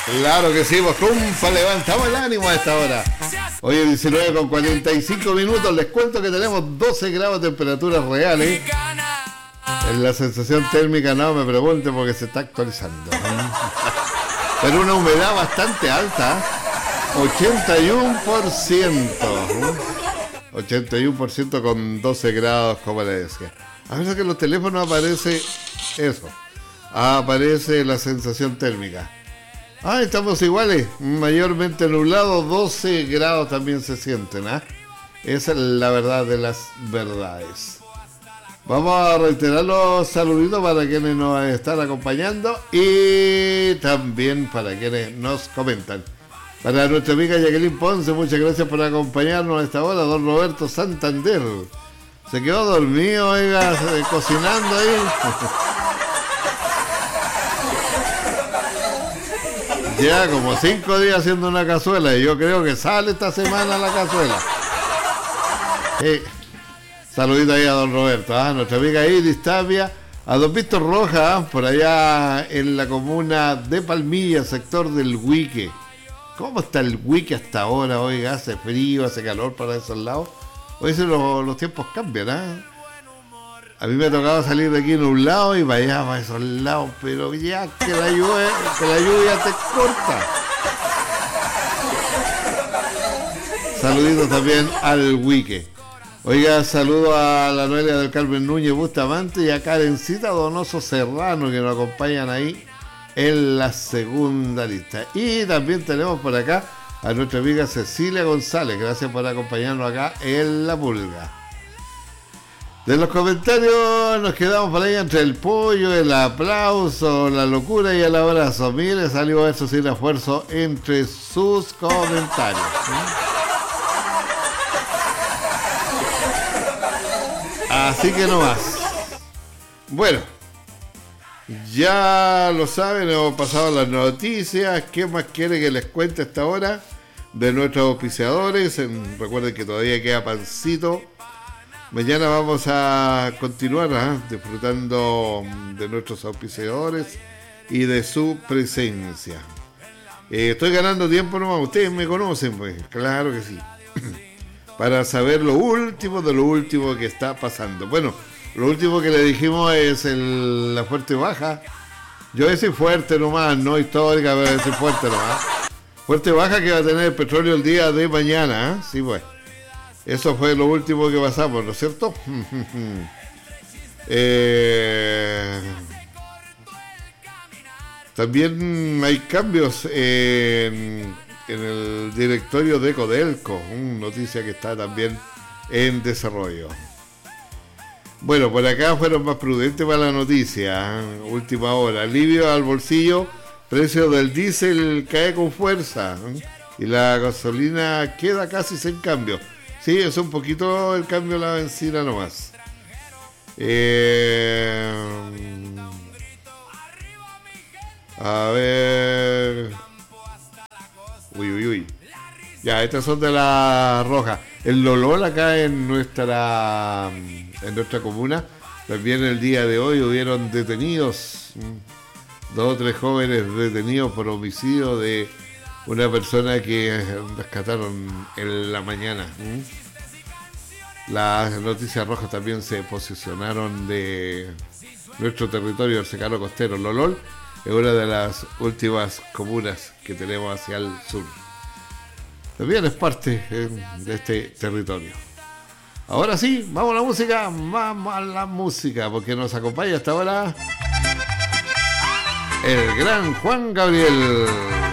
Claro que sí, pues compa, levantamos el ánimo a esta hora. Hoy es 19 con 45 minutos, les cuento que tenemos 12 grados de temperaturas reales. En la sensación térmica no me pregunten porque se está actualizando. Pero una humedad bastante alta, 81%. 81% con 12 grados, como le decía. A veces que en los teléfonos aparece eso. Aparece la sensación térmica. Estamos iguales, mayormente nublado, 12 grados también se sienten, Esa es la verdad de las verdades. Vamos a reiterar los saluditos para quienes nos están acompañando y también para quienes nos comentan. Para nuestra amiga Jacqueline Ponce, muchas gracias por acompañarnos a esta hora. Don Roberto Santander, se quedó dormido, oiga, cocinando ahí. Ya como 5 días haciendo una cazuela y yo creo que sale esta semana la cazuela. Saludito ahí a don Roberto, a nuestra amiga Iris Tapia, a don Víctor Rojas, por allá en la comuna de Palmilla, sector del Huique. ¿Cómo está el Huique hasta ahora? Oiga, hace frío, hace calor para esos lados. Hoy los tiempos cambian, A mí me ha tocado salir de aquí en un lado y para allá, para esos lados, pero ya que la lluvia te corta. Saluditos también al Huique. Oiga, saludo a la Noelia del Carmen Núñez Bustamante y a Karencita Donoso Serrano que nos acompañan ahí en la segunda lista. Y también tenemos por acá a nuestra amiga Cecilia González. Gracias por acompañarnos acá en La Pulga. De los comentarios nos quedamos por ahí entre el pollo, el aplauso, la locura y el abrazo. Mire, salió eso sin esfuerzo entre sus comentarios. Así que no más. Bueno, ya lo saben, hemos pasado las noticias. ¿Qué más quiere que les cuente a esta hora de nuestros auspiciadores? Recuerden que todavía queda pancito. Mañana vamos a continuar disfrutando de nuestros auspiciadores y de su presencia. Estoy ganando tiempo nomás, ustedes me conocen, pues, claro que sí. Para saber lo último de lo último que está pasando. Bueno, lo último que le dijimos es la fuerte baja. Yo voy a decir fuerte nomás, no histórica, voy a decir fuerte nomás. Fuerte baja que va a tener el petróleo el día de mañana, sí pues. Eso fue lo último que pasamos, ¿no es cierto? También hay cambios en el directorio de Codelco, noticia que está también en desarrollo. Bueno, por acá fueron más prudentes para la noticia, última hora. Alivio al bolsillo, precio del diésel cae con fuerza y la gasolina queda casi sin cambio. Sí, es un poquito el cambio de la benzina nomás. A ver. Uy. Ya, estas son de la roja. El Lolol acá en nuestra comuna. También el día de hoy hubieron detenidos. 2 o 3 jóvenes detenidos por homicidio de una persona que rescataron en la mañana. Las noticias rojas también se posicionaron de nuestro territorio, el secano costero. Lolol es una de las últimas comunas que tenemos hacia el sur. También es parte de este territorio. Ahora sí, vamos a la música, porque nos acompaña hasta ahora el gran Juan Gabriel.